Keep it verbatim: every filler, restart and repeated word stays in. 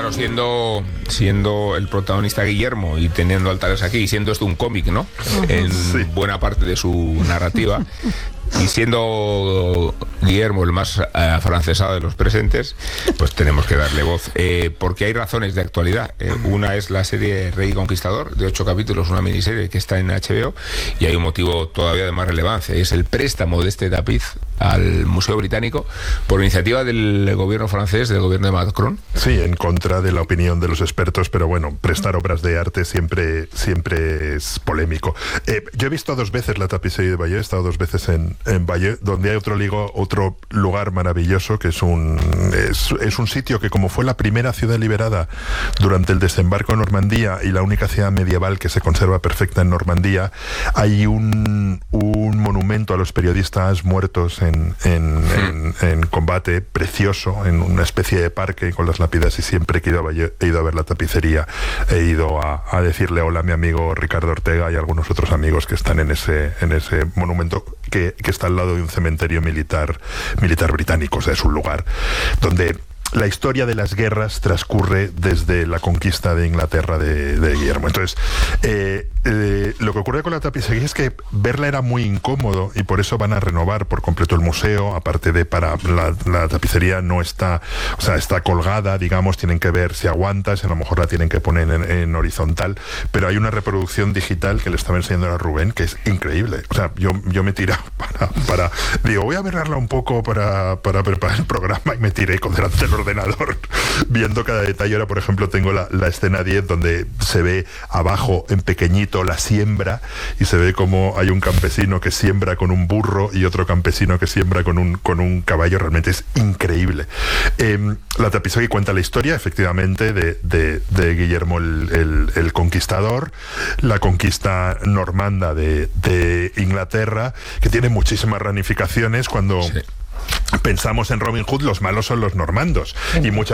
claro, siendo, siendo el protagonista Guillermo y teniendo altares aquí, y siendo esto un cómic, ¿no? En sí. buena parte de su narrativa. Y siendo Guillermo el más eh, afrancesado de los presentes, pues tenemos que darle voz. Eh, porque hay razones de actualidad. Eh, una es la serie Rey Conquistador, de ocho capítulos, una miniserie que está en H B O, y hay un motivo todavía de más relevancia. Es el préstamo de este tapiz al Museo Británico por iniciativa del gobierno francés, del gobierno de Macron. Sí, en contra de la opinión de los expertos, pero bueno, prestar obras de arte siempre, siempre es polémico. Eh, yo he visto dos veces la tapicería de Bayeux, he estado dos veces en en Bayeux, donde hay otro, ligo, otro lugar maravilloso, que es un, es, es un sitio que, como fue la primera ciudad liberada durante el desembarco en Normandía y la única ciudad medieval que se conserva perfecta en Normandía, hay un, un monumento a los periodistas muertos en, en, en, en combate, precioso, en una especie de parque con las lápidas, y siempre que he ido a Bayeux, he ido a ver la tapicería, he ido a, a decirle hola a mi amigo Ricardo Ortega y a algunos otros amigos que están en ese, en ese monumento que, que está al lado de un cementerio militar militar británico. O sea, es un lugar donde la historia de las guerras transcurre desde la conquista de Inglaterra de, de Guillermo. Entonces, eh, eh, lo que ocurre con la tapicería es que verla era muy incómodo, y por eso van a renovar por completo el museo. Aparte de para la, la tapicería no está, o sea, está colgada, digamos, tienen que ver si aguanta, si a lo mejor la tienen que poner en, en horizontal, pero hay una reproducción digital que le estaba enseñando a Rubén que es increíble. O sea, yo, yo me tiré para, para, digo, voy a verla un poco para, para preparar el programa, y me tiré con delante del ordenador viendo cada detalle. Ahora, por ejemplo, tengo la, la escena diez, donde se ve abajo en pequeñito la siembra, y se ve como hay un campesino que siembra con un burro y otro campesino que siembra con un, con un caballo. Realmente es increíble. Eh, la tapicería cuenta la historia, efectivamente, de, de, de Guillermo el, el, el Conquistador, la conquista normanda de, de Inglaterra, que tiene muchísimas ramificaciones. Cuando sí. pensamos en Robin Hood, los malos son los normandos, y muchas